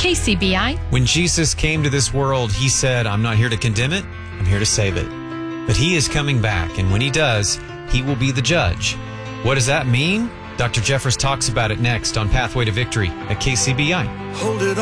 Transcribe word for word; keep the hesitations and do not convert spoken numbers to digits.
K C B I. When Jesus came to this world, he said, I'm not here to condemn it, I'm here to save it. But he is coming back, and when he does, he will be the judge. What does that mean? Doctor Jeffress talks about it next on Pathway to Victory at K C B I. Hold it